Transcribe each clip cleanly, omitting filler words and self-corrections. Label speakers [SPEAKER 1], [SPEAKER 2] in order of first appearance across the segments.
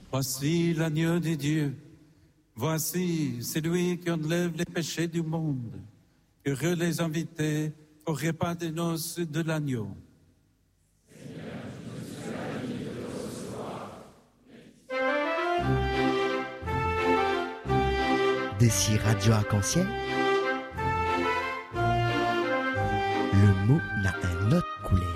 [SPEAKER 1] Voici l'agneau de Dieu. Voici celui qui enlève les péchés du monde. Heureux les invités au repas de noces de l'agneau.
[SPEAKER 2] D'ici Radio Arc-en-Ciel, le mot n'a un autre couleur.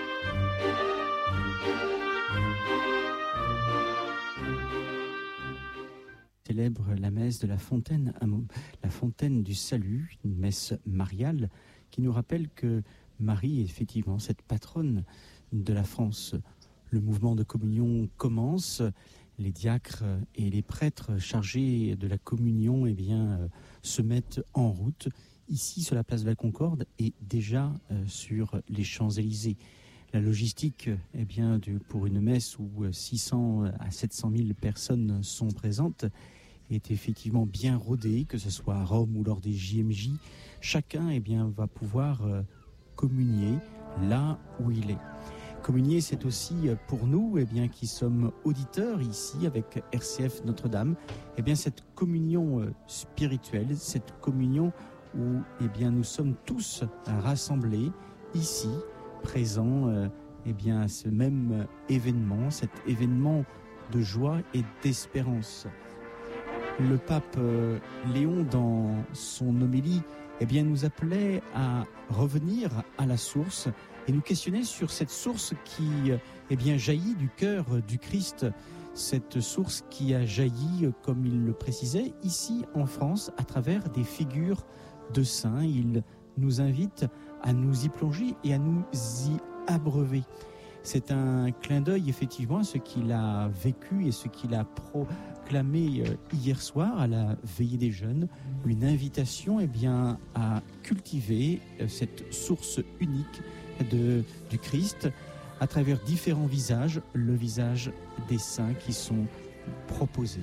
[SPEAKER 3] Célèbre la messe de la fontaine du salut, une messe mariale qui nous rappelle que Marie est effectivement cette patronne de la France. Le mouvement de communion commence. Les diacres et les prêtres chargés de la communion se mettent en route, ici sur la place de la Concorde et déjà sur les Champs-Élysées. La logistique pour une messe où 600 à 700 000 personnes sont présentes est effectivement bien rodée, que ce soit à Rome ou lors des JMJ. Chacun va pouvoir communier là où il est. Communier, c'est aussi pour nous, qui sommes auditeurs ici avec RCF Notre-Dame, cette communion spirituelle, cette communion où nous sommes tous rassemblés ici, présents à ce même événement, cet événement de joie et d'espérance. Le pape Léon, dans son homélie, nous appelait à revenir à la source et nous questionner sur cette source qui jaillit du cœur du Christ, cette source qui a jailli, comme il le précisait, ici en France, à travers des figures de saints. Il nous invite à nous y plonger et à nous y abreuver. C'est un clin d'œil effectivement à ce qu'il a vécu et ce qu'il a proclamé hier soir à la veillée des jeunes, une invitation à cultiver cette source unique du Christ à travers différents visages, le visage des saints qui sont proposés.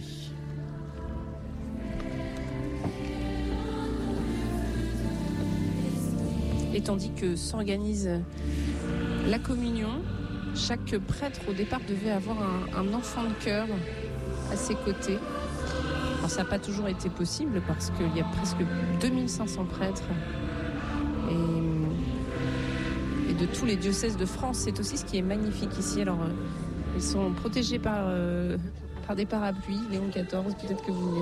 [SPEAKER 4] Et tandis que s'organise la communion, chaque prêtre au départ devait avoir un enfant de chœur à ses côtés. Alors ça n'a pas toujours été possible parce qu'il y a presque 2500 prêtres et de tous les diocèses de France. C'est aussi ce qui est magnifique ici. Alors ils sont protégés par des parapluies, Léon XIV, peut-être que vous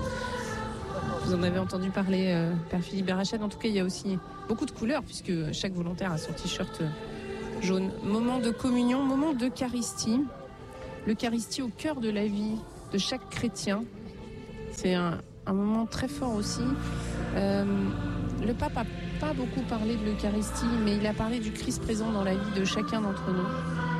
[SPEAKER 4] en avez entendu parler, Père Philippe Berachel. En tout cas, il y a aussi beaucoup de couleurs puisque chaque volontaire a son t-shirt jaune. Moment de communion, moment d'Eucharistie. L'Eucharistie au cœur de la vie de chaque chrétien. C'est un moment très fort aussi. Le pape n'a pas beaucoup parlé de l'Eucharistie, mais il a parlé du Christ présent dans la vie de chacun d'entre nous.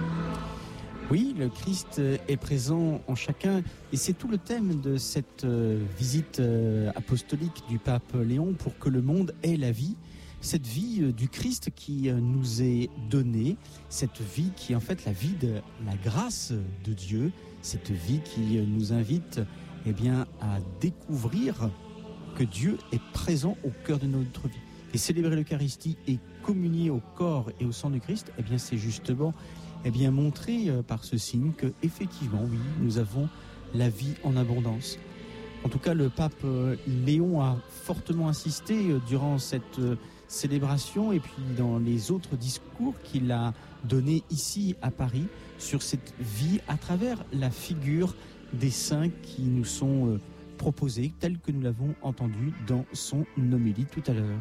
[SPEAKER 3] Oui, le Christ est présent en chacun et c'est tout le thème de cette visite apostolique du pape Léon pour que le monde ait la vie. Cette vie du Christ qui nous est donnée, cette vie qui est en fait la vie de la grâce de Dieu, cette vie qui nous invite à découvrir que Dieu est présent au cœur de notre vie. Et célébrer l'Eucharistie et communier au corps et au sang du Christ, c'est justement montrer par ce signe que effectivement, oui, nous avons la vie en abondance. En tout cas, le pape Léon a fortement insisté durant cette célébration et puis dans les autres discours qu'il a donnés ici à Paris sur cette vie à travers la figure des saints qui nous sont proposés, tels que nous l'avons entendu dans son homélie tout à l'heure.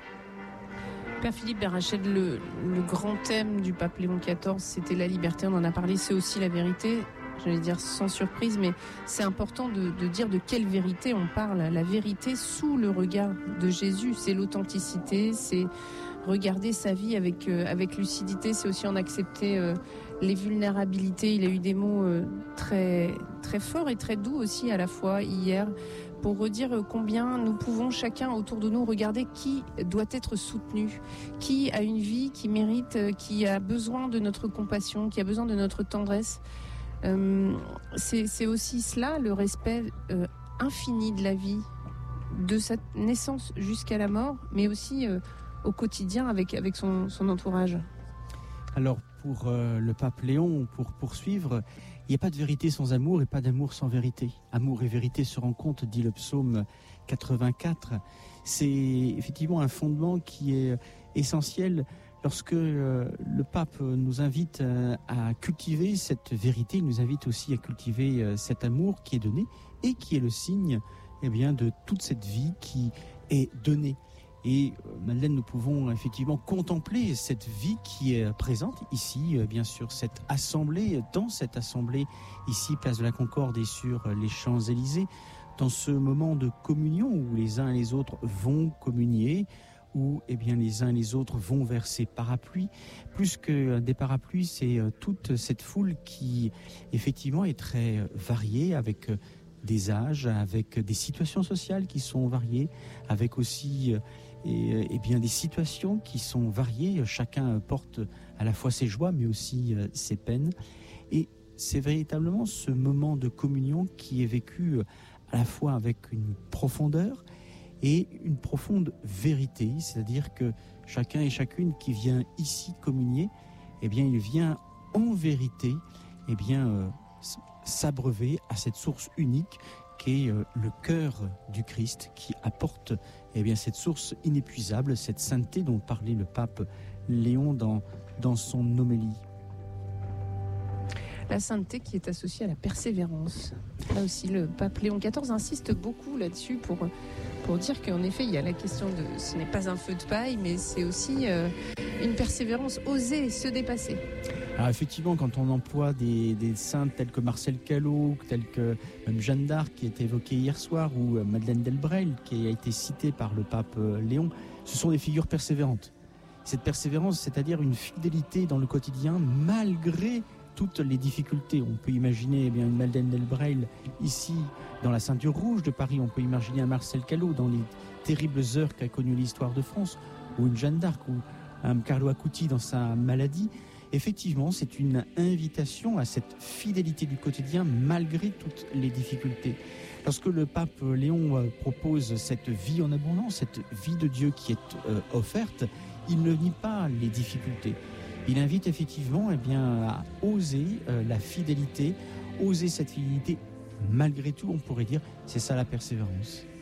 [SPEAKER 4] Père Philippe Berachel, le grand thème du pape Léon XIV, c'était la liberté, on en a parlé, c'est aussi la vérité. J'allais dire sans surprise, mais c'est important de dire de quelle vérité on parle. La vérité sous le regard de Jésus, c'est l'authenticité, c'est regarder sa vie avec lucidité, c'est aussi en accepter les vulnérabilités. Il a eu des mots très, très forts et très doux aussi à la fois hier, pour redire combien nous pouvons chacun autour de nous regarder qui doit être soutenu, qui a une vie qui mérite, qui a besoin de notre compassion, qui a besoin de notre tendresse. C'est aussi cela, le respect infini de la vie, de sa naissance jusqu'à la mort, mais aussi au quotidien avec son entourage.
[SPEAKER 3] Alors pour le pape Léon, pour poursuivre, il n'y a pas de vérité sans amour et pas d'amour sans vérité. Amour et vérité se rencontrent, dit le psaume 84. C'est effectivement un fondement qui est essentiel lorsque le pape nous invite à cultiver cette vérité. Il nous invite aussi à cultiver cet amour qui est donné et qui est le signe de toute cette vie qui est donnée. Et Madeleine, nous pouvons effectivement contempler cette vie qui est présente ici, bien sûr, cette assemblée, dans cette assemblée, ici, place de la Concorde et sur les Champs-Élysées, dans ce moment de communion où les uns et les autres vont communier, où les uns et les autres vont vers ces parapluies. Plus que des parapluies, c'est toute cette foule qui, effectivement, est très variée, avec des âges, avec des situations sociales qui sont variées, avec aussi des situations qui sont variées. Chacun porte à la fois ses joies, mais aussi ses peines. Et c'est véritablement ce moment de communion qui est vécu à la fois avec une profondeur et une profonde vérité, c'est-à-dire que chacun et chacune qui vient ici communier, il vient en vérité s'abreuver à cette source unique qui est le cœur du Christ, qui apporte cette source inépuisable, cette sainteté dont parlait le pape Léon dans son homélie.
[SPEAKER 4] La sainteté qui est associée à la persévérance. Là aussi, le pape Léon XIV insiste beaucoup là-dessus pour dire qu'en effet, il y a la question de ce n'est pas un feu de paille, mais c'est aussi une persévérance, oser se dépasser.
[SPEAKER 3] Alors effectivement, quand on emploie des saintes telles que Marcel Callot, telles que même Jeanne d'Arc qui a été évoquée hier soir, ou Madeleine Delbrel qui a été citée par le pape Léon, ce sont des figures persévérantes. Cette persévérance, c'est-à-dire une fidélité dans le quotidien malgré toutes les difficultés. On peut imaginer une Madeleine Delbrel ici dans la ceinture rouge de Paris, on peut imaginer un Marcel Callot dans les terribles heures qu'a connues l'histoire de France, ou une Jeanne d'Arc, ou un Carlo Acuti dans sa maladie. Effectivement, c'est une invitation à cette fidélité du quotidien malgré toutes les difficultés. Lorsque le pape Léon propose cette vie en abondance, cette vie de Dieu qui est offerte, il ne nie pas les difficultés. Il invite effectivement à oser la fidélité, oser cette fidélité malgré tout, on pourrait dire, c'est ça la persévérance.